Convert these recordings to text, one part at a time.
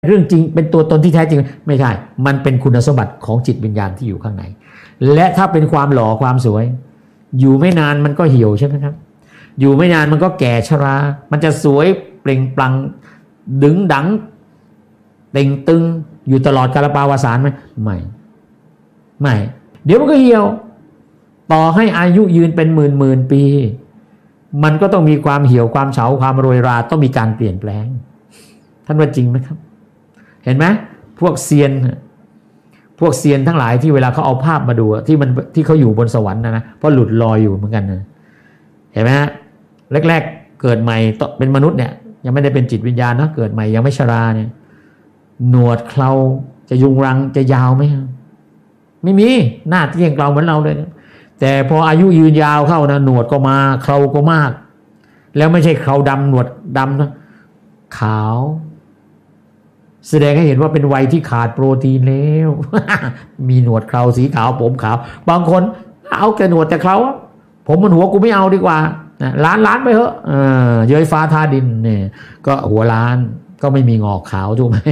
เรื่องจริงเป็นตัวตนที่แท้จริงไม่ใช่มันเป็นคุณสมบัติของจิตวิญญาณที่อยู่ข้างในและถ้าเป็นความหล่อความสวยอยู่ไม่นานมันก็เหี่ยวใช่ไหมครับอยู่ไม่นานมันก็แก่ชรามันจะสวยเปล่งปลั่งดึงดังเต่งตึงอยู่ตลอดกาลปาวสานไหมไม่เดี๋ยวมันก็เหี่ยวต่อให้อายุยืนเป็นหมื่นปีมันก็ต้องมีความเหี่ยวความเฉาความโรยราต้องมีการเปลี่ยนแปลงท่านว่าจริงไหมครับเห็นไหมพวกเซียนทั้งหลายที่เวลาเขาเอาภาพมาดูที่เขาอยู่บนสวรรค์นะเพราะหลุดลอยอยู่เหมือนกันนะเห็นไหมฮะแรกๆเกิดใหม่เป็นมนุษย์เนี่ยยังไม่ได้เป็นจิตวิญญาณนะเกิดใหม่ยังไม่ชราเนี่ยหนวดเคราจะยุงรังจะยาวไหมไม่มีหน้าเที่ยงเราเหมือนเราเลยนะแต่พออายุยืนยาวเข้านะหนวดก็มาเคราก็มากแล้วไม่ใช่เคราดำหนวดดำนะขาวแสดงให้เห็นว่าเป็นวัยที่ขาดโปรตีนแล้ว มีหนวดเคราสีขาวผมขาวบางคนเอาแต่หนวดแต่เคราผมมันหัวกูไม่เอาดีกว่าล้านไปเถอะเย้ยฟ้าทาดินเนี่ยก็หัวล้านก็ไม่มีงอกขาวถูกไหม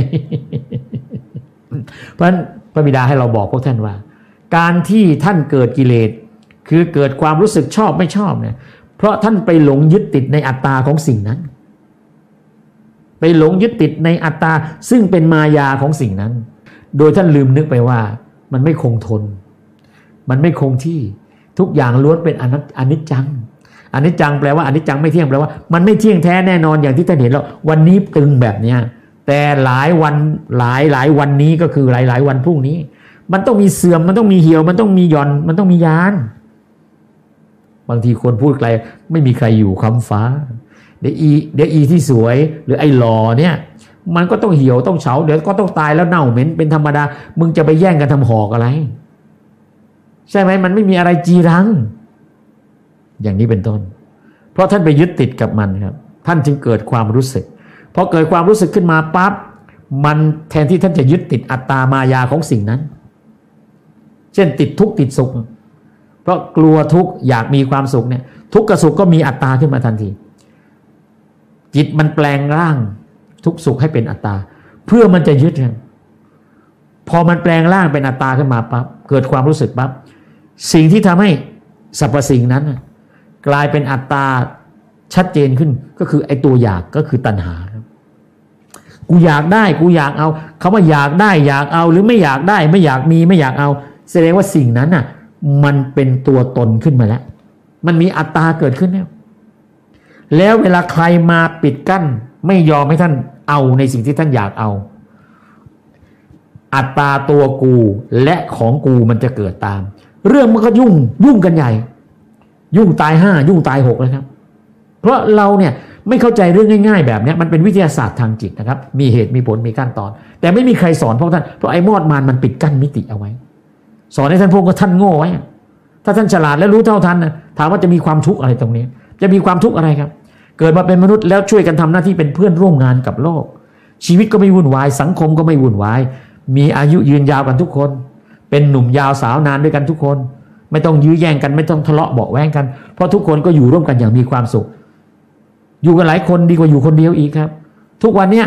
เพราะฉะนั้นพระบิดาให้เราบอกพวกท่านว่าการที่ท่านเกิดกิเลสคือเกิดความรู้สึกชอบไม่ชอบเนี่ยเพราะท่านไปหลงยึดติดในอัตตาของสิ่งนั้นไปหลงยึดติดในอัตตาซึ่งเป็นมายาของสิ่งนั้นโดยท่านลืมนึกไปว่ามันไม่คงทนมันไม่คงที่ทุกอย่างล้วนเป็นอนิจจังแปลว่าอนิจจังไม่เที่ยงแปลว่ามันไม่เที่ยงแท้แน่นอนอย่างที่ท่านเห็นแล้ววันนี้ตึงแบบเนี้ยแต่หลายวันหลายวันนี้ก็คือหลายวันพรุ่งนี้มันต้องมีเสื่อมมันต้องมีเหี่ยวมันต้องมีหย่อนมันต้องมียานบางทีคนพูดไกลไม่มีใครอยู่คำฟ้าเดี๋ยวอีที่สวยหรือไอ้หล่อเนี่ยมันก็ต้องเหี่ยวต้องเฉาเดี๋ยวก็ต้องตายแล้วเน่าเหม็นเป็นธรรมดามึงจะไปแย่งกันทำหอกอะไรใช่ไหมมันไม่มีอะไรจีรังอย่างนี้เป็นต้นเพราะท่านไปยึดติดกับมันครับท่านจึงเกิดความรู้สึกพอเกิดความรู้สึกขึ้นมาปั๊บมันแทนที่ท่านจะยึดติดอัตตามายาของสิ่งนั้นเช่นติดทุกข์ติดสุขเพราะกลัวทุกข์อยากมีความสุขเนี่ยทุกข์กับสุขก็มีอัตตาขึ้นมาทันทีจิตมันแปลงร่างทุกสุขให้เป็นอัตตาเพื่อมันจะยึดพอมันแปลงร่างเป็นอัตตาขึ้นมาปั๊บเกิดความรู้สึกปั๊บสิ่งที่ทำให้สรรพสิ่งนั้นกลายเป็นอัตตาชัดเจนขึ้นก็คือไอ้ตัวอยากก็คือตัณหากูอยากได้กูอยากเอาคำว่าอยากได้อยากเอาหรือไม่อยากได้ไม่อยากมีไม่อยากเอาแสดงว่าสิ่งนั้นน่ะมันเป็นตัวตนขึ้นมาแล้วมันมีอัตตาเกิดขึ้นแล้วเวลาใครมาปิดกั้นไม่ยอมให้ท่านเอาในสิ่งที่ท่านอยากเอาอัตตาตัวกูและของกูมันจะเกิดตามเรื่องมันก็ยุ่งกันใหญ่ยุ่งตาย5ยุ่งตาย6เลยครับเพราะเราเนี่ยไม่เข้าใจเรื่องง่ายๆแบบนี้มันเป็นวิทยาศาสตร์ทางจิตนะครับมีเหตุมีผลมีขั้นตอนแต่ไม่มีใครสอนพวกท่านเพราะไอ้มอดมารมันปิดกั้นมิติเอาไว้สอนให้ท่านพวกท่านโง่ไว้ถ้าท่านฉลาดและรู้เท่าทันนะถามว่าจะมีความทุกข์อะไรตรงนี้จะมีความทุกข์อะไรครับเกิดมาเป็นมนุษย์แล้วช่วยกันทำหน้าที่เป็นเพื่อนร่วมงานกับโลกชีวิตก็ไม่วุ่นวายสังคมก็ไม่วุ่นวายมีอายุยืนยาวกันทุกคนเป็นหนุ่มยาวสาวนานด้วยกันทุกคนไม่ต้องยื้อแย่งกันไม่ต้องทะเลาะเบาะแว้งกันเพราะทุกคนก็อยู่ร่วมกันอย่างมีความสุขอยู่กันหลายคนดีกว่าอยู่คนเดียวอีกครับทุกวันเนี้ย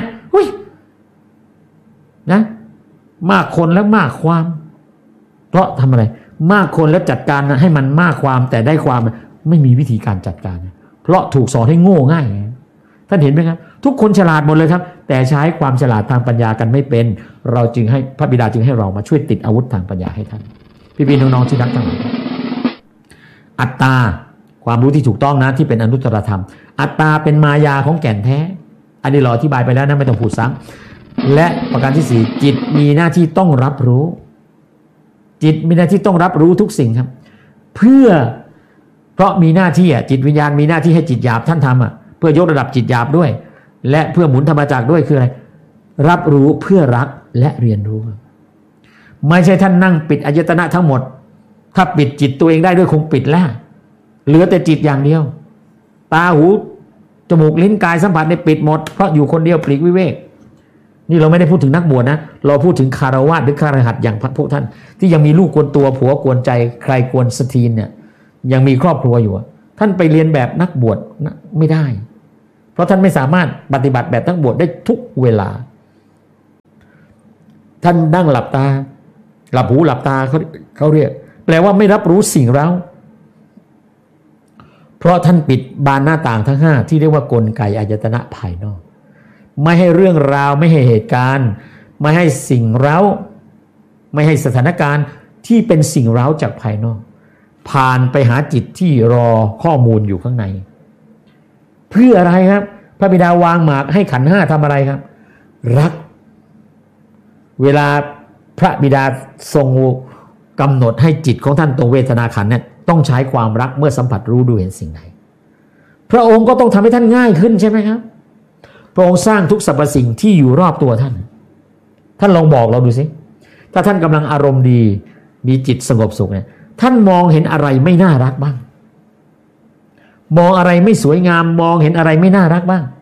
นะมากคนแล้วมากความเพราะทำอะไรมากคนแล้วจัดการให้มันมากความแต่ได้ความไม่มีวิธีการจัดการเพราะถูกสอนให้โง่ง่ายท่านเห็นไหมครับทุกคนฉลาดหมดเลยครับแต่ใช้ความฉลาดทางปัญญากันไม่เป็นเราจึงให้พระบิดาจึงให้เรามาช่วยติดอาวุธทางปัญญาให้ท่านพี่ๆน้องๆที่รักทั้งหลายอัตตาความรู้ที่ถูกต้องนะที่เป็นอนุตตรธรรมอัตตาเป็นมายาของแก่นแท้อันนี้เราอธิบายไปแล้วนะไม่ต้องพูดซ้ำและประการที่4จิตมีหน้าที่ต้องรับรู้จิตมีหน้าที่ต้องรับรู้ทุกสิ่งครับเพราะมีหน้าที่จิตวิญญาณมีหน้าที่ให้จิตหยาบท่านทำเพื่อยกระดับจิตหยาบด้วยและเพื่อหมุนธรรมจักรด้วยคืออะไรรับรู้เพื่อรักและเรียนรู้ไม่ใช่ท่านนั่งปิดอายตนะทั้งหมดถ้าปิดจิตตัวเองได้ด้วยคงปิดแล้วเหลือแต่จิตอย่างเดียวตาหูจมูกลิ้นกายสัมผัสเนี่ยปิดหมดเพราะอยู่คนเดียวปลีกวิเวกนี่เราไม่ได้พูดถึงนักบวชนะเราพูดถึงคารวะหรือคฤหัสถ์อย่างพวกท่านที่ยังมีลูกกวนตัวผัวกวนใจใครกวนสตีนเนี่ยยังมีครอบครัวอยู่ท่านไปเรียนแบบนักบวชไม่ได้เพราะท่านไม่สามารถปฏิบัติแบบนักบวชได้ทุกเวลาท่านนั่งหลับตาหลับหูหลับตาเขาเรียกแปลว่าไม่รับรู้สิ่งเร้าเพราะท่านปิดบานหน้าต่างทั้ง5ที่เรียกว่ากลไกอายตนะภายนอกไม่ให้เรื่องราวไม่ให้เหตุการณ์ไม่ให้สิ่งเร้าไม่ให้สถานการณ์ที่เป็นสิ่งเร้าจากภายนอกผ่านไปหาจิตที่รอข้อมูลอยู่ข้างในเพื่ออะไรครับพระบิดาวางหมากให้ขันธ์5ทำอะไรครับรักเวลาพระบิดาทรงกำหนดให้จิตของท่านตรงเวทนาขันธ์เนี่ยต้องใช้ความรักเมื่อสัมผัสรู้ดูเห็นสิ่งใดพระองค์ก็ต้องทำให้ท่านง่ายขึ้นใช่ไหมครับพระองค์สร้างทุกสรรพสิ่งที่อยู่รอบตัวท่านลองบอกเราดูสิถ้าท่านกำลังอารมณ์ดีมีจิตสงบสุขเนี่ยท่านมองเห็นอะไรไม่น่ารักบ้างมองอะไรไม่สวยงามมองเห็นอะไรไม่น่ารักบ้าง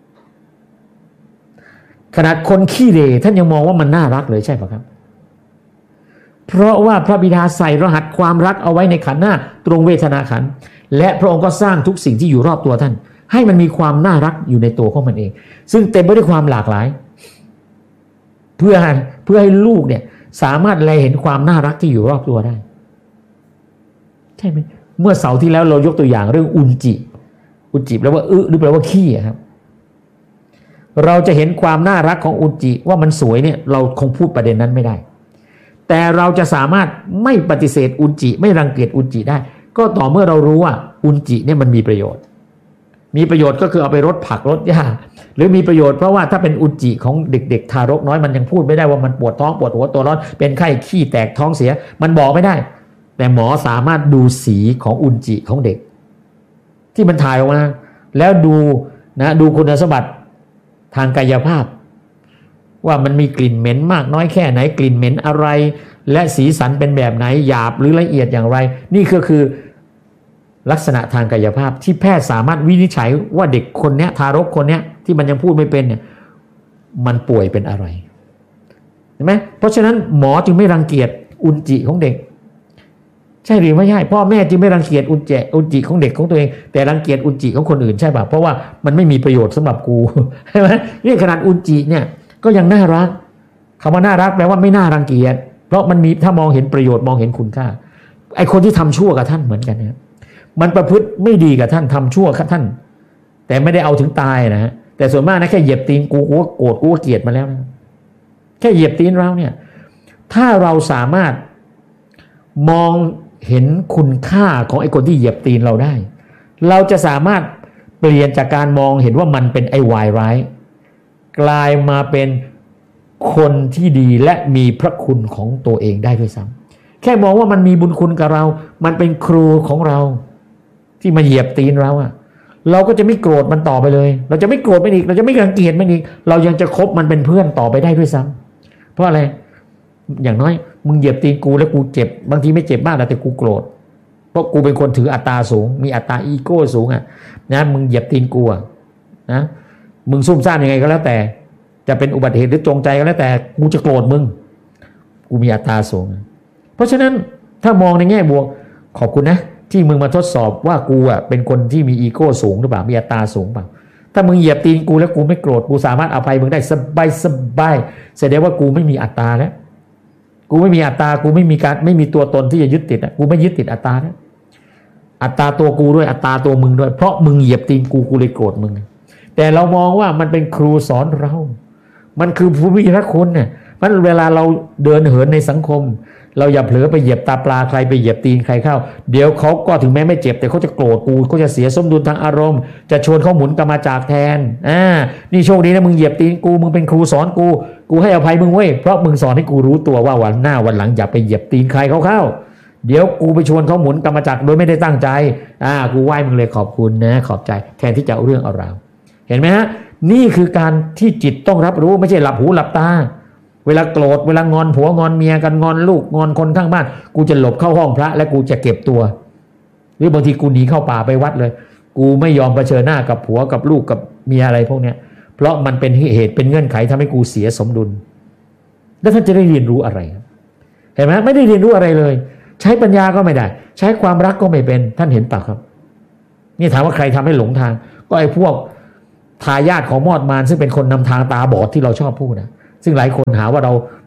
ขนาดคนขี้เหร่ท่านยังมองว่ามันน่ารักเลยใช่ปะครับเพราะว่าพระบิดาใส่รหัสความรักเอาไว้ในขันธ์หน้าตรงเวทนาขันธ์และพระองค์ก็สร้างทุกสิ่งที่อยู่รอบตัวท่านให้มันมีความน่ารักอยู่ในตัวของมันเองซึ่งเต็มไปด้วยความหลากหลายเพื่อให้ลูกเนี่ยสามารถแลเห็นความน่ารักที่อยู่รอบตัวได้ใช่ไหมเมื่อเสาร์ที่แล้วเรายกตัวอย่างเรื่องอุนจิแปลว่าหรือแปลว่าขี้ครับเราจะเห็นความน่ารักของอุนจิว่ามันสวยเนี่ยเราคงพูดประเด็นนั้นไม่ได้แต่เราจะสามารถไม่ปฏิเสธอุนจิไม่รังเกียจอุนจิได้ก็ต่อเมื่อเรารู้ว่าอุนจิเนี่ยมันมีประโยชน์ก็คือเอาไปรดผักรดหญ้าหรือมีประโยชน์เพราะว่าถ้าเป็นอุจจิของเด็กๆทารกน้อยมันยังพูดไม่ได้ว่ามันปวดท้องปวดหัวตัวร้อนเป็นไข้ขี้แตกท้องเสียมันบอกไม่ได้แต่หมอสามารถดูสีของอุจจิของเด็กที่มันถ่ายออกมาแล้วดูคุณสมบัติทางกายภาพว่ามันมีกลิ่นเหม็นมากน้อยแค่ไหนกลิ่นเหม็นอะไรและสีสันเป็นแบบไหนหยาบหรือละเอียดอย่างไรนี่ก็คือลักษณะทางกายภาพที่แพทย์สามารถวินิจฉัยว่าเด็กคนนี้ทารกคนนี้ที่มันยังพูดไม่เป็นเนี่ยมันป่วยเป็นอะไรเห็นไหมเพราะฉะนั้นหมอจึงไม่รังเกียจอุจจิของเด็กใช่หรือไม่ใช่พ่อแม่จึงไม่รังเกียจอุจจิของเด็กของตัวเองแต่รังเกียจอุจจิของคนอื่นใช่ป่ะเพราะว่ามันไม่มีประโยชน์สำหรับกูใช่ไหมนี่ขนาดอุจจิเนี่ยก็ยังน่ารักคำว่าน่ารักแปลว่าไม่น่ารังเกียจเพราะมันมีถ้ามองเห็นประโยชน์มองเห็นคุณค่าไอ้คนที่ทำชั่วกับท่านเหมือนกันเนี่ยมันประพฤติไม่ดีกับท่านทำชั่วกับท่านแต่ไม่ได้เอาถึงตายนะฮะแต่ส่วนมากนะแค่เหยียบตีนกูก็โกรธกูก็เกลียดมาแล้วนะแค่เหยียบตีนเราเนี่ยถ้าเราสามารถมองเห็นคุณค่าของไอ้คนที่เหยียบตีนเราได้เราจะสามารถเปลี่ยนจากการมองเห็นว่ามันเป็นไอ้วายร้ายกลายมาเป็นคนที่ดีและมีพระคุณของตัวเองได้ด้วยซ้ำแค่มองว่ามันมีบุญคุณกับเรามันเป็นครูของเราที่มาเหยียบตีนเราอะเราก็จะไม่โกรธมันต่อไปเลยเราจะไม่โกรธมันอีกเราจะไม่รังเกียจมันอีกเรายังจะคบมันเป็นเพื่อนต่อไปได้ด้วยซ้ำเพราะอะไรอย่างน้อยมึงเหยียบตีนกูแล้วกูเจ็บบางทีไม่เจ็บมากแต่กูโกรธเพราะกูเป็นคนถืออัตตาสูงมีอัตตาอีโก้สูงอะนะมึงเหยียบตีนกูอะนะมึงซุ่มซ่ามยังไงก็แล้วแต่จะเป็นอุบัติเหตุหรือจงใจก็แล้วแต่กูจะโกรธมึงกูมีอัตตาสูงเพราะฉะนั้นถ้ามองในแง่บวกขอบคุณนะที่มึงมาทดสอบว่ากูอ่ะเป็นคนที่มีอีโก้สูงหรือเปล่ามีอัตตาสูงเปล่าถ้ามึงเหยียบตีนกูแล้วกูไม่โกรธกูสามารถอภัยมึงได้สบายแสดงว่ากูไม่มีอัตตาแล้วกูไม่มีอัตตากูไม่มีตัวตนที่จะยึดติดอ่ะกูไม่ยึดติดอัตตาแล้วอัตตาตัวกูด้วยอัตตาตัวมึงด้วยเพราะมึงเหยียบตีนกูเลยโกรธมึงแต่เรามองว่ามันเป็นครูสอนเรามันคือผู้มีพระคุณเนี่ยมันเวลาเราเดินเหินในสังคมเราอย่าเผลอไปเหยียบตาปลาใครไปเหยียบตีนใครเข้าเดี๋ยวเขาก็ถึงแม้ไม่เจ็บแต่เขาจะโกรธกูเขาจะเสียสมดุลทางอารมณ์จะชวนเขาหมุนกรรมาจากแทนนี่โชคดีนะมึงเหยียบตีนกูมึงเป็นครูสอนกูให้อภัยมึงเว้ยเพราะมึงสอนให้กูรู้ตัวว่าวันหน้าวันหลังอย่าไปเหยียบตีนใครเขาเข้าเดี๋ยวกูไปชวนเขาหมุนกรรมาจากโดยไม่ได้ตั้งใจกูไหว้มึงเลยขอบคุณนะขอบใจแทนที่จะเอาเรื่องเอาราวเห็นไหมฮะนี่คือการที่จิตต้องรับรู้ไม่ใช่หลับหูหลับตาเวลาโกรธเวลางอนผัวงอนเมียกันงอนลูกงอนคนข้างบ้านกูจะหลบเข้าห้องพระและกูจะเก็บตัวหรือบางทีกูหนีเข้าป่าไปวัดเลยกูไม่ยอมเผชิญหน้ากับผัวกับลูกกับเมียอะไรพวกเนี้ยเพราะมันเป็นเหตุเป็นเงื่อนไขทำให้กูเสียสมดุลแล้วท่านจะได้เรียนรู้อะไรเห็นไหมไม่ได้เรียนรู้อะไรเลยใช้ปัญญาก็ไม่ได้ใช้ความรักก็ไม่เป็นท่านเห็นปะครับนี่ถามว่าใครทำให้หลงทางก็ไอ้พวกทายาทของมอดมารซึ่งเป็นคนนำทางตาบอดที่เราชอบพูดนะซึ่งหลายคนหาว่าเรา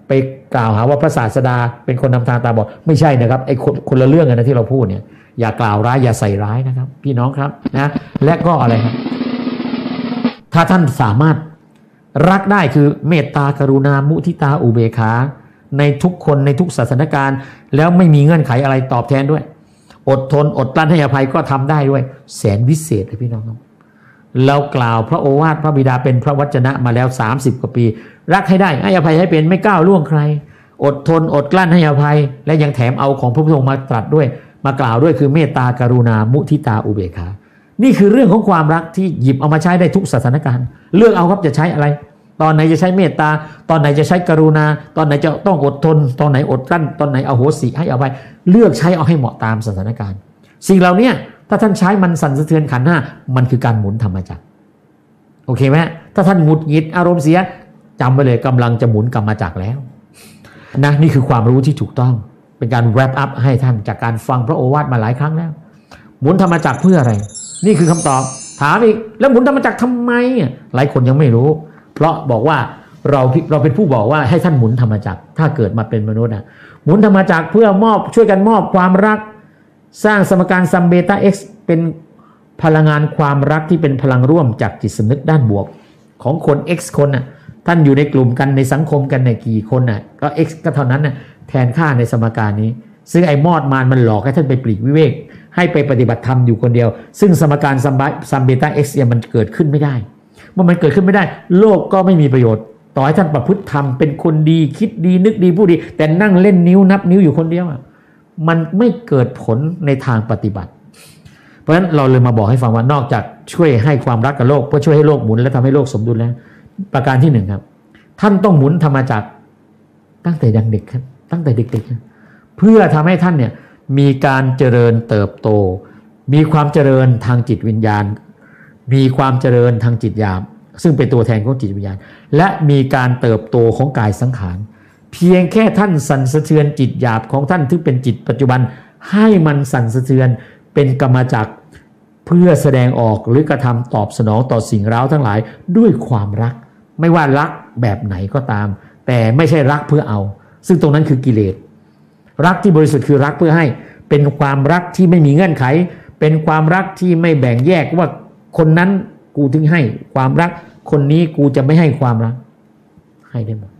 ไปกล่าวหาว่าพระศาสดาเป็นคนนำทางตาบอดไม่ใช่นะครับไอ้คนละเรื่องกันนะที่เราพูดเนี่ยอย่ากล่าวร้ายอย่าใส่ร้ายนะครับพี่น้องครับนะและก็อะไรครับถ้าท่านสามารถรักได้คือเมตตากรุณามุทิตาอุเบกขาในทุกคนในทุกสถานการณ์แล้วไม่มีเงื่อนไขอะไรตอบแทนด้วยอดทนอดกลั้นให้อภัยก็ทำได้ด้วยแสนวิเศษเลยพี่น้องครับเรากล่าวพระโอวาทพระบิดาเป็นพระวจนะมาแล้ว30 กว่าปีรักให้ได้ให้อภัยให้เป็นไม่ก้าวล่วงใครอดทนอดกลั้นให้อภัยและยังแถมเอาของพระพุทธองค์มาตรัสด้วยมากล่าวด้วยคือเมตตากรุณามุทิตาอุเบกขานี่คือเรื่องของความรักที่หยิบเอามาใช้ได้ทุกสถานการณ์เลือกเอาครับจะใช้อะไรตอนไหนจะใช้เมตตาตอนไหนจะใช้กรุณาตอนไหนจะต้องอดทนตอนไหนอดกลั้นตอนไหนอโหสิให้อภัยเลือกใช้เอาให้เหมาะตามสถานการณ์สิ่งเหล่านี้ถ้าท่านใช้มันสั่นสะเทือนขันธ์ห้ามันคือการหมุนธรรมจักรโอเคไหมถ้าท่านหงุดหงิดอารมณ์เสียจำไว้เลยกำลังจะหมุนกรรมจักรแล้วนะนี่คือความรู้ที่ถูกต้องเป็นการ wrap up ให้ท่านจากการฟังพระโอวาทมาหลายครั้งแล้วหมุนธรรมจักรเพื่ออะไรนี่คือคำตอบถามอีกแล้วหมุนธรรมจักรทำไมหลายคนยังไม่รู้เพราะบอกว่าเราเป็นผู้บอกว่าให้ท่านหมุนธรรมจักรถ้าเกิดมาเป็นมนุษย์หมุนธรรมจักรเพื่อช่วยกันมอบความรักสร้างสมการซัมเบต้า X เป็นพลังงานความรักที่เป็นพลังร่วมจากจิตสำนึกด้านบวกของคน X คนท่านอยู่ในกลุ่มกันในสังคมกันในกี่คนก็ X ก็เท่านั้นแทนค่าในสมการนี้ซึ่งไอ้มอดมารมันหลอกให้ท่านไปปลีกวิเวกให้ไปปฏิบัติธรรมอยู่คนเดียวซึ่งสมการซัมเบต้า X เนี่ยมันเกิดขึ้นไม่ได้เมื่อมันเกิดขึ้นไม่ได้โลกก็ไม่มีประโยชน์ต่อให้ท่านประพฤติธรรมเป็นคนดีคิดดีนึกดีพูดดีแต่นั่งเล่นนิ้วนับนิ้วอยู่คนเดียวมันไม่เกิดผลในทางปฏิบัติเพราะฉะนั้นเราเลยมาบอกให้ฟังว่านอกจากช่วยให้ความรักกับโลกเพื่อช่วยให้โลกหมุนและทำให้โลกสมดุลแล้วประการที่1ครับท่านต้องหมุนธรรมจักรตั้งแต่ยังเด็กครับตั้งแต่เด็กๆเพื่อทำให้ท่านเนี่ยมีการเจริญเติบโตมีความเจริญทางจิตวิญญาณมีความเจริญทางจิตหยาบซึ่งเป็นตัวแทนของจิตวิญญาณและมีการเติบโตของกายสังขารเพียงแค่ท่านสั่นสะเทือนจิตหยาบของท่านที่เป็นจิตปัจจุบันให้มันสั่นสะเทือนเป็นกรรมจักรเพื่อแสดงออกหรือกระทำตอบสนองต่อสิ่งร้าวทั้งหลายด้วยความรักไม่ว่ารักแบบไหนก็ตามแต่ไม่ใช่รักเพื่อเอาซึ่งตรงนั้นคือกิเลสรักที่บริสุทธิ์คือรักเพื่อให้เป็นความรักที่ไม่มีเงื่อนไขเป็นความรักที่ไม่แบ่งแยกว่าคนนั้นกูถึงให้ความรักคนนี้กูจะไม่ให้ความรักให้ได้หมด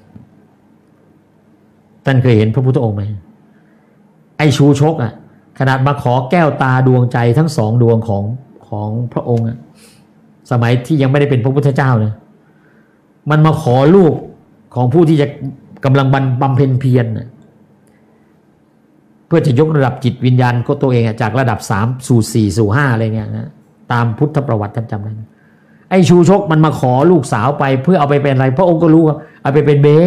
ท่านเคยเห็นพระพุทธองค์ไหมไอ้ชูชกขนาดมาขอแก้วตาดวงใจทั้ง2 ดวงของพระองค์สมัยที่ยังไม่ได้เป็นพระพุทธเจ้านะมันมาขอลูกของผู้ที่จะกำลังบำเพ็ญเพียรเพื่อจะยกระดับจิตวิญญาณของตัวเองจากระดับ3สู่4สู่5อะไรเงี้ยนะตามพุทธประวัติท่านจำได้ไอ้ชูชกมันมาขอลูกสาวไปเพื่อเอาไปเป็นอะไรพระองค์ก็รู้ครับเอาไปเป็นเบ้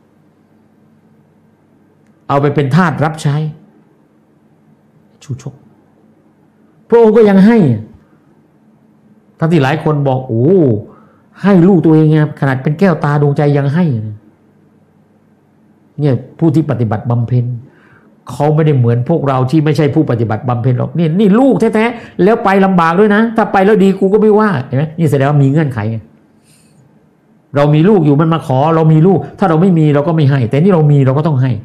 เอาไปเป็นทาสรับใช้ชูชกพระองค์ก็ยังให้ทั้งที่หลายคนบอกโอ้ให้ลูกตัวเองขนาดเป็นแก้วตาดวงใจยังให้เนี่ยผู้ที่ปฏิบัติบำเพ็ญเขาไม่ได้เหมือนพวกเราที่ไม่ใช่ผู้ปฏิบัติบำเพ็ญหรอกนี่ลูกแท้ๆแล้วไปลำบากด้วยนะถ้าไปแล้วดีกูก็ไม่ว่าเห็นไหมนี่แสดงว่ามีเงื่อนไขไงเรามีลูกอยู่มันมาขอเรามีลูกถ้าเราไม่มีเราก็ไม่ให้แต่นี่เรามีเราก็ต้องให้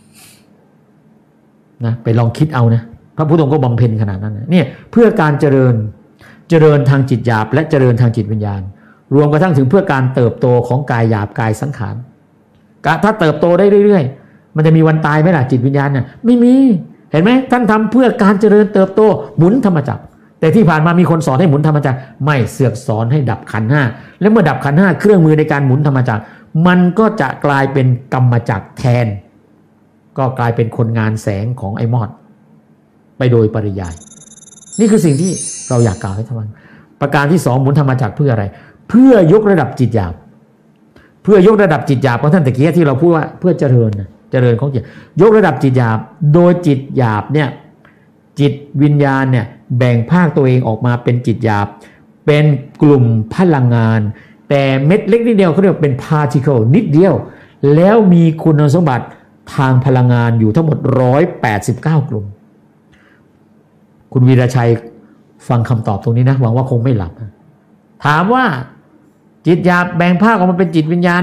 นะไปลองคิดเอานะพระพุทธองค์ก็บำเพ็ญขนาดนั้นนะเนี่ยเพื่อการเจริญทางจิตหยาบและเจริญทางจิตวิญญาณรวมกระทั่งถึงเพื่อการเติบโตของกายหยาบกายสังขารถ้าเติบโตได้เรื่อยๆมันจะมีวันตายไหมล่ะจิตวิญญาณเนี่ยไม่มีเห็นไหมท่านทำเพื่อการเจริญเติบโตหมุนธรรมจักรแต่ที่ผ่านมามีคนสอนให้หมุนธรรมจักรไม่เสือกสอนให้ดับขันธ์ห้าและเมื่อดับขันธ์ห้าเครื่องมือในการหมุนธรรมจักรมันก็จะกลายเป็นกรรมจักรแทนก็กลายเป็นคนงานแสงของไอ้มอดไปโดยปริยายนี่คือสิ่งที่เราอยากกล่าวให้ท่านฟังประการที่2หมุนธรรมจักรเพื่ออะไรเพื่อยกระดับจิตหยาบเพื่อยกระดับจิตหยาบของท่านตะกี้ที่เราพูดว่าเพื่อเจริญของจิตยกระดับจิตหยาบโดยจิตหยาบเนี่ยจิตวิญญาณเนี่ยแบ่งภาคตัวเองออกมาเป็นจิตหยาบเป็นกลุ่มพลังงานแต่เม็ดเล็กนิดเดียวเขาเรียกเป็น particle นิดเดียวแล้วมีคุณสมบัติทางพลังงานอยู่ทั้งหมด189กลุ่มคุณวีรชัยฟังคำตอบตรงนี้นะหวังว่าคงไม่หลับถามว่าจิตหยาบแบ่งภาคออกมาเป็นจิตวิญญาณเนี่ยก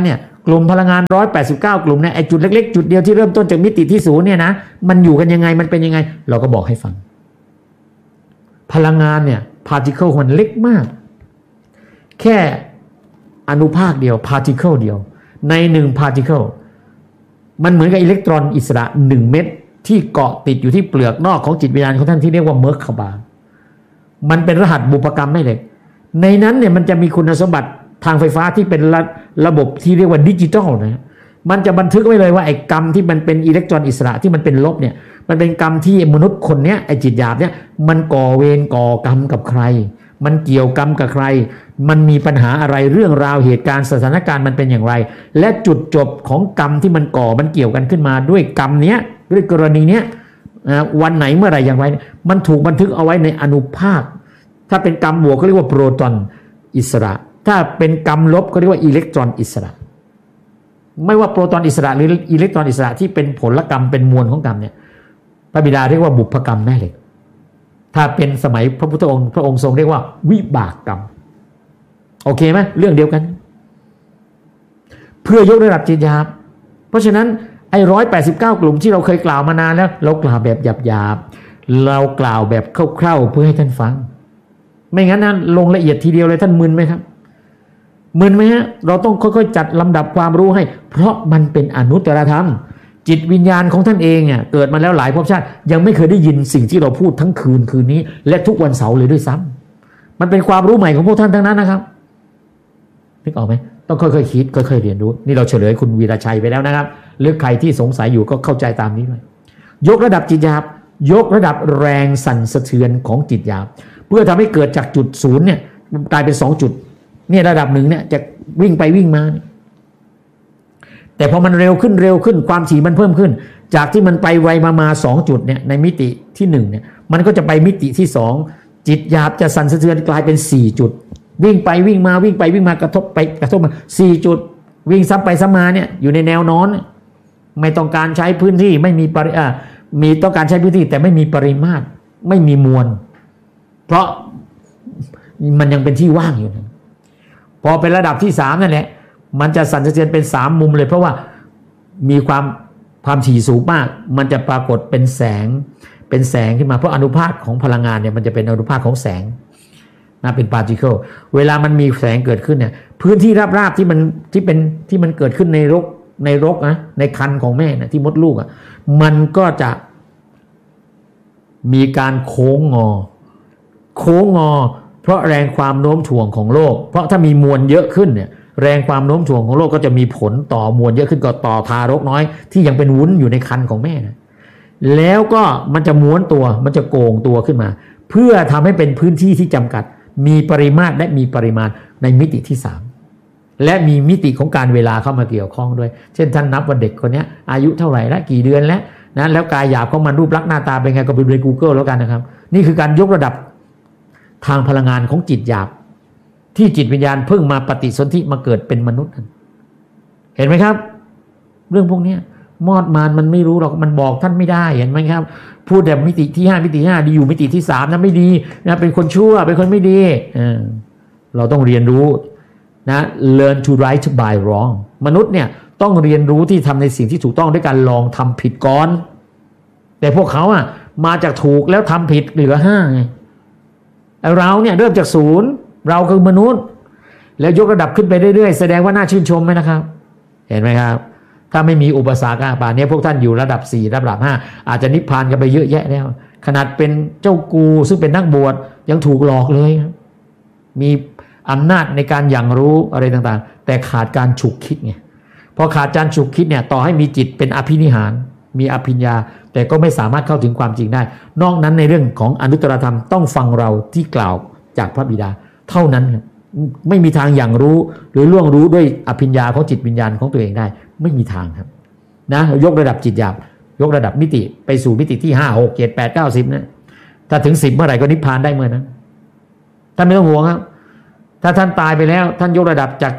กลุ่มพลังงาน189กลุ่มเนี่ยไอ้จุดเล็กๆจุดเดียวที่เริ่มต้นจากมิติที่0เนี่ยนะมันอยู่กันยังไงมันเป็นยังไงเราก็บอกให้ฟังพลังงานเนี่ยพาร์ติเคิลมันเล็กมากแค่อนุภาคเดียวพาร์ติเคิลเดียวใน1พาร์ติเคิลมันเหมือนกับอิเล็กตรอนอิสระ1เม็ดที่เกาะติดอยู่ที่เปลือกนอกของจิตวิญญาณของท่านที่เรียกว่าเมอร์คาบามันเป็นรหัสบุพกรรมแม่เหล็กในนั้นเนี่ยมันจะมีคุณสมบัติทางไฟฟ้าที่เป็นระบบที่เรียกว่าดิจิตอลนะมันจะบันทึกไว้เลยว่าไอ้กรรมที่มันเป็นอิเล็กตรอนอิสระที่มันเป็นลบเนี่ยมันเป็นกรรมที่มนุษย์คนเนี้ยไอ้จิตหยาบเนี่ยมันก่อเวรก่อกรรมกับใครมันเกี่ยวกรรมกับใครมันมีปัญหาอะไรเรื่องราวเหตุการณ์สถานการณ์มันเป็นอย่างไรและจุดจบของกรรมที่มันก่อมันเกี่ยวกันขึ้นมาด้วยกรรมเนี้ยด้วยกรณีเนี้ยวันไหนเมื่อไหร่อย่างไรมันถูกบันทึกเอาไว้ในอนุภาคถ้าเป็นกรรมบวกก็เรียกว่าโปรตอนอิสระถ้าเป็นกรรมลบก็เรียกว่าอิเล็กตรอนอิสระไม่ว่าโปรตอนอิสระหรืออิเล็กตรอนอิสระที่เป็นผลกรรมเป็นมวลของกรรมเนี่ยพระบิดาเรียกว่าบุพกรรมแม่เหล็กถ้าเป็นสมัยพระพุทธองค์พระองค์ทรงเรียกว่าวิบากกรรมโอเคไหมเรื่องเดียวกันเพื่อยกระดับจิตหยาบเพราะฉะนั้นไอ้189กลุ่มที่เราเคยกล่าวมานานแล้วเรากล่าวแบบหยาบๆเรากล่าวแบบคร่าวๆเพื่อให้ท่านฟังไม่งั้นนะลงละเอียดทีเดียวเลยท่านมึนไหมครับมึนไหมฮะเราต้องค่อยๆจัดลำดับความรู้ให้เพราะมันเป็นอนุตตรธรรมจิตวิญญาณของท่านเองเนี่ยเกิดมาแล้วหลายภพชาติยังไม่เคยได้ยินสิ่งที่เราพูดทั้งคืนนี้และทุกวันเสาร์เลยด้วยซ้ำมันเป็นความรู้ใหม่ของพวกท่านทั้งนั้นนะครับนึกออกไหมต้องค่อยๆคิดค่อยๆเรียนรู้นี่เราเฉลยคุณวีรชัยไปแล้วนะครับหรือใครที่สงสัยอยู่ก็เข้าใจตามนี้ด้วยยกระดับจิตหยาบยกระดับแรงสั่นสะเทือนของจิตหยาบเพื่อทำให้เกิดจากจุด0เนี่ยกลายเป็น2จุดเนี่ยระดับ1เนี่ยจะวิ่งไปวิ่งมาแต่พอมันเร็วขึ้นความถี่มันเพิ่มขึ้นจากที่มันไปไวมา2จุดเนี่ยในมิติที่1เนี่ยมันก็จะไปมิติที่2จิตหยาบจะสั่นสะเทือนกลายเป็น4จุดวิ่งไปวิ่งมากระทบไปกระทบมา4จุดวิ่งซ้ำไปซ้ำมาเนี่ยอยู่ในแนวนอนไม่ต้องการใช้พื้นที่ไม่มีมีต้องการใช้พื้นที่แต่ไม่มีปริมาตรไม่มีมวลเพราะมันยังเป็นที่ว่างอยู่นะพอเป็นระดับที่3นั่นแหละมันจะสั่นสะเทือนเป็น3มุมเลยเพราะว่ามีความถี่สูงมากมันจะปรากฏเป็นแสงขึ้นมาเพราะอนุภาคของพลังงานเนี่ยมันจะเป็นอนุภาคของแสงนะเป็นพาร์ติเคิลเวลามันมีแสงเกิดขึ้นเนี่ยพื้นที่ราบๆที่มันเกิดขึ้นในรกนะในครรภ์ของแม่นะที่มดลูกอ่ะมันก็จะมีการโค้งงอเพราะแรงความโน้มถ่วงของโลกเพราะถ้ามีมวลเยอะขึ้นเนี่ยแรงความโน้มถ่วงของโลกก็จะมีผลต่อมวลเยอะขึ้นก็ต่อทารกน้อยที่ยังเป็นวุ้นอยู่ในครรภ์ของแม่นะแล้วก็มันจะม้วนตัวมันจะโก่งตัวขึ้นมาเพื่อทำให้เป็นพื้นที่ที่จำกัดมีปริมาตรและมีปริมาณในมิติที่3และมีมิติของการเวลาเข้ามาเกี่ยวข้องด้วยเช่นท่านนับว่าเด็กคนนี้อายุเท่าไหร่และกี่เดือนแล้วนะแล้วกายหยาบของมันรูปลักษณ์หน้าตาเป็นไงก็ไปดูใน Google แล้วกันนะครับนี่คือการยกระดับทางพลังงานของจิตหยาบที่จิตวิญญาณเพิ่งมาปฏิสนธิมาเกิดเป็นมนุษย์เห็นไหมครับเรื่องพวกนี้มอดมารมันไม่รู้หรอกมันบอกท่านไม่ได้เห็นไหมครับพูดแบบมิติที่5มิติ5ดีอยู่มิติที่3นะไม่ดีนะเป็นคนชั่วเป็นคนไม่ดีเราต้องเรียนรู้นะ learn to right by wrong มนุษย์เนี่ยต้องเรียนรู้ที่ทำในสิ่งที่ถูกต้องด้วยการลองทำผิดก่อนแต่พวกเขามาจากถูกแล้วทำผิดเหลือ5ไงเราเนี่ยเริ่มจาก0เราคือมนุษย์แล้วยกระดับขึ้นไปเรื่อยๆแสดงว่าน่าชื่นชมไหมนะครับเห็นไหมครับถ้าไม่มีอุปสรรคป่านนี้พวกท่านอยู่ระดับ4ระดับ5อาจจะนิพพานกันไปเยอะแยะแล้วขนาดเป็นเจ้ากูซึ่งเป็นนักบวชยังถูกหลอกเลยมีอำนาจในการอย่างรู้อะไรต่างๆแต่ขาดการฉุกคิดไงพอขาดการฉุกคิดเนี่ยต่อให้มีจิตเป็นอภินิหารมีอภิญญาแต่ก็ไม่สามารถเข้าถึงความจริงได้นอกนั้นในเรื่องของอนุตตรธรรมต้องฟังเราที่กล่าวจากพระบิดาเท่านั้นครับไม่มีทางอย่างรู้หรือล่วงรู้ด้วยอภิญญาของจิตวิญญาณของตัวเองได้ไม่มีทางครับนะยกระดับจิตหยาบยกระดับมิติไปสู่มิติที่5 6 7 8 9 10นะถ้าถึง10เมื่อไหร่ก็นิพพานได้เมื่อนั้นท่านไม่ต้องห่วงครับถ้าท่านตายไปแล้วท่านยกระดับจาก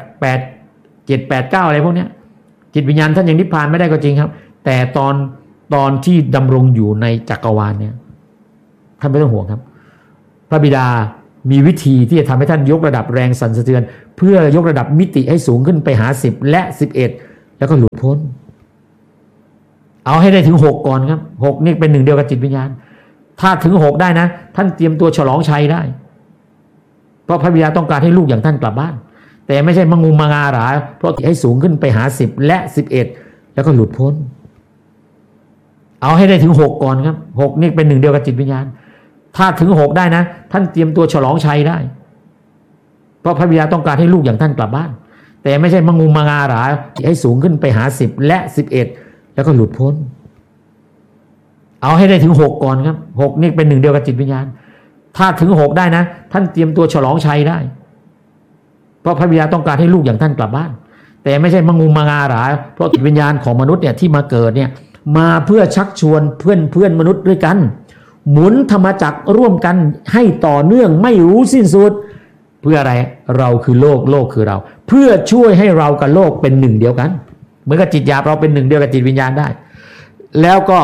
8 7 8 9อะไรพวกนี้จิตวิญญาณท่านยังนิพพานไม่ได้ก็จริงครับแต่ตอนที่ดำรงอยู่ในจักรวาลเนี่ยท่านไม่ต้องห่วงครับพระบิดามีวิธีที่จะทำให้ท่านยกระดับแรงสั่นสะเทือนเพื่อยกระดับมิติให้สูงขึ้นไปหา10และ11แล้วก็หลุดพ้นเอาให้ได้ถึง6ก่อนครับ6นี่เป็นหนึ่งเดียวกับจิตวิญญาณถ้าถึง6ได้นะท่านเตรียมตัวฉลองชัยได้เพราะพระบิดาต้องการให้ลูกอย่างท่านกลับบ้านแต่ไม่ใช่มางุมมางาหราเพราะให้สูงขึ้นไปหา10และ11แล้วก็หลุดพ้นเอาให้ได้ถึง6ก่อนครับ6นี่เป็นหนึ่งเดียวกับจิตวิญญาณถ้าถึง6ได้นะท่านเตรียมตัวฉลองชัยได้เพราะพระบิดาต้องการให้ลูกอย่างท่านกลับบ้านแต่ไม่ใช่มางุมมางาหราให้สูงขึ้นไปหา10และ11แล้วก็หลุดพ้นเอาให้ได้ถึง6ก่อนครับ6นี่เป็นหนึ่งเดียวกับจิตวิญญาณถ้าถึง6ได้นะท่านเตรียมตัวฉลองชัยได้เพราะพระบิดาต้องการให้ลูกอย่างท่านกลับบ้านแต่ไม่ใช่มางุมมางาหราเพราะจิตวิญญาณของมนุษย์เนี่ยที่มาเกิดเนี่ยมาเพื่อชักชวนเพื่อนมนุษย์ด้วยกันหมุนธรรมจักรร่วมกันให้ต่อเนื่องไม่รู้สิ้นสุดเพื่ออะไรเราคือโลกโลกคือเราเพื่อช่วยให้เรากับโลกเป็นหนึ่งเดียวกันเหมือนกับจิตหยาบเราเป็นหนึ่งเดียวกับจิตวิญญาณได้แล้วก็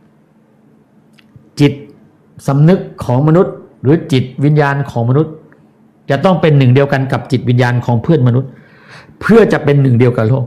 จิตสำนึกของมนุษย์หรือจิตวิญญาณของมนุษย์จะต้องเป็นหนึ่งเดียวกันกับจิตวิญญาณของเพื่อนมนุษย์เพื่อจะเป็นหนึ่งเดียวกับโลก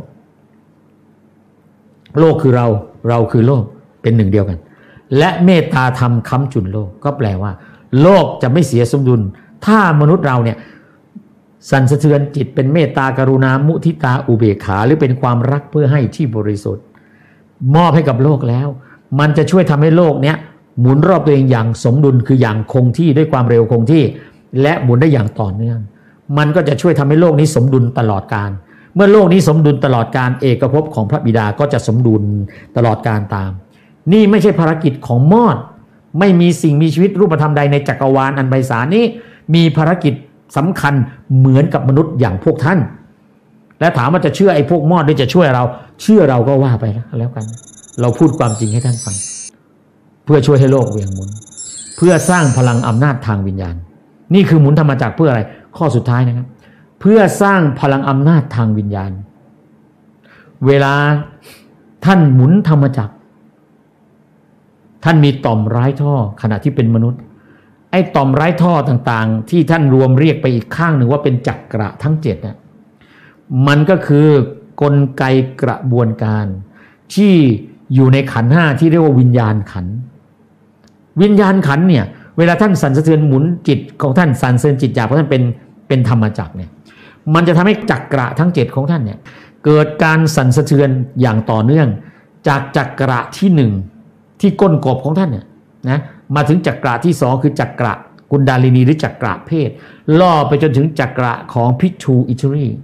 โลกคือเราเราคือโลกเป็นหนึ่งเดียวกันและเมตตาธรรมค้ำจุนโลกก็แปลว่าโลกจะไม่เสียสมดุลถ้ามนุษย์เราเนี่ยสั่นสะเทือนจิตเป็นเมตตากรุณามุทิตาอุเบกขาหรือเป็นความรักเพื่อให้ที่บริสุทธิ์มอบให้กับโลกแล้วมันจะช่วยทำให้โลกเนี้ยหมุนรอบตัวเองอย่างสมดุลคืออย่างคงที่ด้วยความเร็วคงที่และหมุนได้อย่างต่อเนื่องมันก็จะช่วยทำให้โลกนี้สมดุลตลอดกาลเมื่อโลกนี้สมดุลตลอดกาลเอกภพของพระบิดาก็จะสมดุลตลอดกาลตามนี่ไม่ใช่ภารกิจของมอดไม่มีสิ่งมีชีวิตรูปธรรมใดในจักรวาลอันไพศาลนี้มีภารกิจสำคัญเหมือนกับมนุษย์อย่างพวกท่านและถามว่าจะเชื่อไอ้พวกมอดหรือจะช่วยเราเชื่อเราก็ว่าไปแล้วกันเราพูดความจริงให้ท่านฟังเพื่อช่วยให้โลกเวียงหมุนเพื่อสร้างพลังอำนาจทางวิญญาณนี่คือหมุนธรรมจักรเพื่ออะไรข้อสุดท้ายนะครับเพื่อสร้างพลังอำนาจทางวิญญาณเวลาท่านหมุนธรรมจักรท่านมีต่อมร้ายท่อขณะที่เป็นมนุษย์ไอ้ต่อมร้ายท่อต่างๆที่ท่านรวมเรียกไปอีกข้างหนึ่งว่าเป็นจักระทั้ง7นะมันก็คือกลไกกระบวนการที่อยู่ในขันธ์5ที่เรียกว่าวิญญาณขันธ์วิญญาณขันธ์เนี่ยเวลาท่านสั่นสะเทือนหมุนจิตของท่านสั่นสะเทือนจิตหยาบของท่านเป็นธรรมจักรเนี่ยมันจะทำให้จักระทั้ง7ของท่านเนี่ยเกิดการสั่นสะเทือนอย่างต่อเนื่องจากจักระที่1ที่ก้นกบของท่านเนี่ยนะมาถึงจักระที่2คือจักระกุณดาลินีหรือจักระเพศล่อไปจนถึงจักระของพิทูอิทรี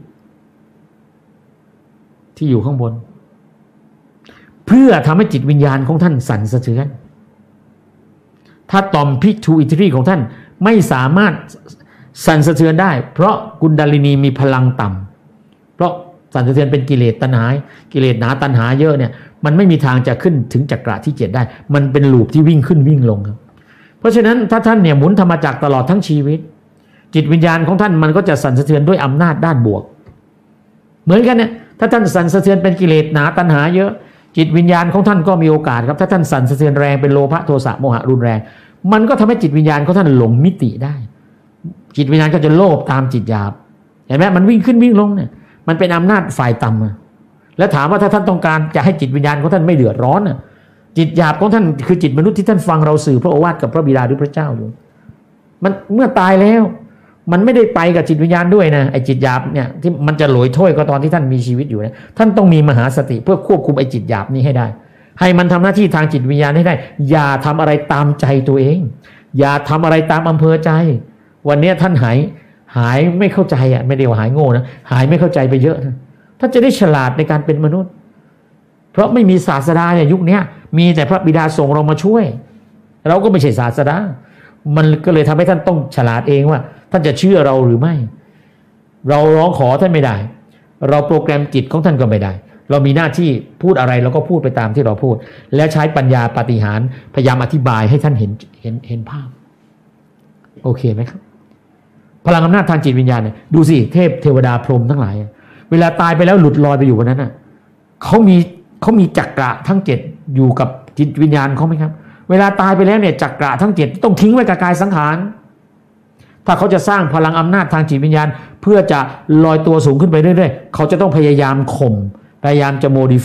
ที่อยู่ข้างบนเพื่อทำให้จิตวิญญาณของท่านสั่นสะเทือนถ้าต่อมพิทูอิทรีของท่านไม่สามารถสั่นสะเทือนได้เพราะกุณดาลินีมีพลังต่ำเพราะสั่นสะเทือนเป็นกิเลสตัณหากิเลสหนาตัณหาเยอะเนี่ยมันไม่มีทางจะขึ้นถึงจักระที่7ได้มันเป็นลูปที่วิ่งขึ้นวิ่งลงครับเพราะฉะนั้นถ้าท่านเนี่ยหมุนธรรมจักรตลอดทั้งชีวิตจิตวิญญาณของท่านมันก็จะสั่นสะเทือนด้วยอำนาจด้านบวกเหมือนกันเนี่ยถ้าท่านสั่นสะเทือนเป็นกิเลสหนาตัณหาเยอะจิตวิญญาณของท่านก็มีโอกาสครับถ้าท่านสั่นสะเทือนแรงเป็นโลภะโทสะโมหะรุนแรงมันก็ทำให้จิตวิญญาณของท่านหลงมิติได้จิตวิญญาณก็จะโลภตามจิตหยาบเห็นไหมมันวิ่งขึ้นวิ่งลงเนี่ยมันเป็นอำนาจฝ่ายต่ำแล้วถามว่าถ้าท่านต้องการจะให้จิตวิญญาณของท่านไม่เดือดร้อนจิตหยาบของท่านคือจิตมนุษย์ที่ท่านฟังเราสื่อพระโอวาทกับพระบิดาหรือพระเจ้าอยู่มันเมื่อตายแล้วมันไม่ได้ไปกับจิตวิญญาณด้วยนะไอ้จิตหยาบเนี่ยที่มันจะโหลอยถ้วยก็ตอนที่ท่านมีชีวิตอยู่นะท่านต้องมีมหาสติเพื่อควบคุมไอ้จิตหยาบนี้ให้ได้ให้มันทำหน้าที่ทางจิตวิญญาณให้ได้อย่าทำอะไรตามใจตัวเองอย่าทำอะไรตามอำเภอใจวันนี้ท่านหายไม่เข้าใจไม่ได้ว่าหายโง่นะหายไม่เข้าใจไปเยอะนะท่านจะได้ฉลาดในการเป็นมนุษย์เพราะไม่มีศาสดาในยุคนี้มีแต่พระบิดาส่งเรามาช่วยเราก็ไม่ใช่ศาสดามันก็เลยทำให้ท่านต้องฉลาดเองว่าท่านจะเชื่อเราหรือไม่เราร้องขอท่านไม่ได้เราโปรแกรมจิตของท่านก็ไม่ได้เรามีหน้าที่พูดอะไรเราก็พูดไปตามที่เราพูดและใช้ปัญญาปาฏิหาริย์พยายามอธิบายให้ท่านเห็นภาพโอเคไหมครับพลังอำนาจทางจิตวิญญาณเนี่ยดูสิเทพเทวดาพรหมทั้งหลายเวลาตายไปแล้วหลุดลอยไปอยู่บนนั้นเขามีจักระทั้ง7อยู่กับจิตวิญญาณเขาไหมครับเวลาตายไปแล้วเนี่ยจักระทั้ง7ต้องทิ้งไว้กับกายสังขารทถ้าเขาจะสร้างพลังอำนาจทางจิตวิญญาณเพื่อจะลอยตัวสูงขึ้นไปเรื่อยๆเขาจะต้องพยายามข่มพยายามจะโมดิ